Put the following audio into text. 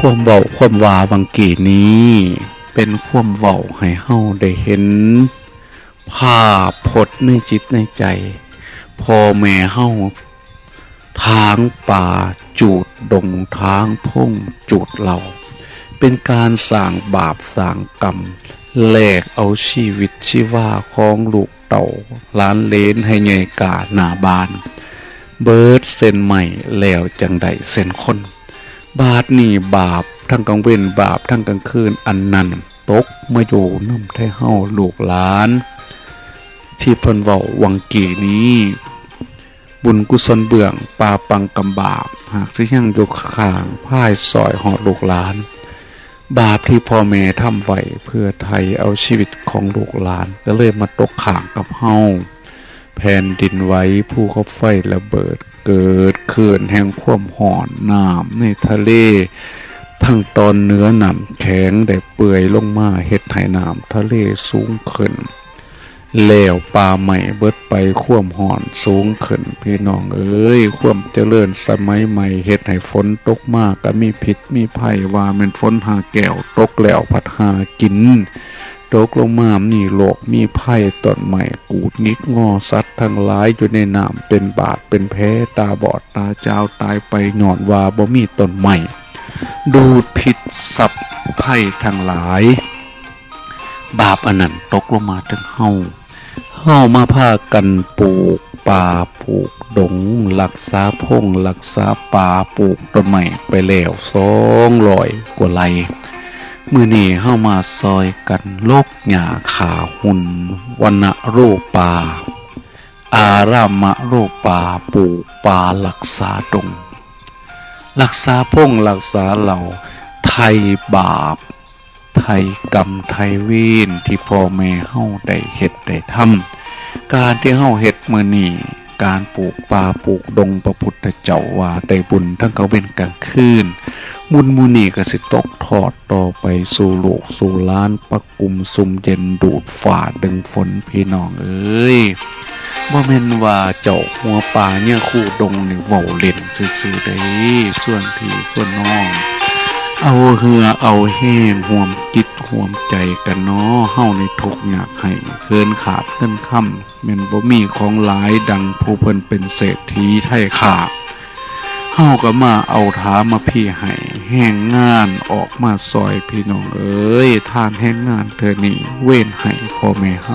ความเว้าความว่าบางกีนี้เป็นความเว้าให้เฮาได้เห็นภาพพจน์ในจิตในใจพ่อแม่เฮาทางป่าจูดดงทางพงจูดเหล่าเป็นการสร้างบาปสร้างกรรมแลกเอาชีวิตชีวาของลูกเต่าล้านเลนให้ใหญ่กาหน้าบานเบิดเส้นใหม่แล้วจังใดเส้นคนบาดนี่บาปทั้งกลางเว้นบาปทั้งกลางคืนอันนั้นตกมาอยู่นำแท้เฮาลูกหลานที่เพิ่นเว้าวังกีนี้บุญกุศลเบื้องปาปังกำบาปหากสิยังอยู่ข้างพ่ายซอยหอดลูกหลานบาปที่พ่อแม่ทำไว้เพื่อไทยเอาชีวิตของลูกหลานก็เลยมาตกข้างกับเฮาแผ่นดินไหวภูเขาไฟระเบิดเกิดขึ้นแห่งความร้อนน้ำในทะเลทั้งตอนเนื้อน้ำแข็งได้เปื่อยลงมาเฮ็ดให้น้ำทะเลสูงขึ้นแล้วป่าใหม่เบิดไปความร้อนสูงขึ้นพี่น้องเอ้ยความเจริญสมัยใหม่เฮ็ดให้ฝนตกมากก็มีพิษมีภัยว่าแม่นฝนหาแก้วตกแล้วพัดหากินตกลงมานี่โลกมีภัยต้นใหม่กูดงิดงอสัตว์ทั้งหลายอยู่ในน้ำเป็นบาดเป็นแผลตาบอดตาเจ้าตายไปย้อนว่าบ่มีต้นใหม่ดูดพิษสับภัยทั้งหลายบาปอันนั้นตกลงมาถึงเฮามาพากันปลูกป่าปลูกดงรักษาพงรักษาป่าปลูกต้นไม้ไปแล้ว200 กว่าไร่มื้อนี้เฮามาซอยกันโลกหญ้าขาหุ่นวณรูปป่าอารามะรูปป่าปลูกป่ารักษาดงรักษาพงรักษาเหล่าไทยบาปไทยกรรมไทยเวรที่พ่อแม่เฮาได้เฮ็ดได้ทำการที่เฮาเฮ็ดมื้อนี้การปลูกป่าปลูกดงพระพุทธเจ้าว่าได้บุญทั้งกลางวันกลางคืนบุญมื้อนี้ก็สิตกทอดต่อไปสู่โลกสู่ล้านปักกุมซุ่มเย็นดูดฝ่าดึงฝนพี่น้องเอ้ยบ่แม่นว่าเจ้าหัวป่าเนี่ยคู่ดงนี่เว้าเล่นซื่อๆเด้ส่วนพี่ส่วนน้องเอาเหือเอาแห้งห่วมจิตห่วมใจกันเนาะเฮาในทุกข์ยากให้เคินขาดเงินค่ำแม่นบ่มีของหลายดังผู้เพิ่นเป็นเศรษฐีไทยขาเฮาก็มาเอาถามาพี่ให้แห้งงานออกมาซอยพี่น้องเอ้ยทานแห้งงานเธอนี่เว้นให้พ่อแม่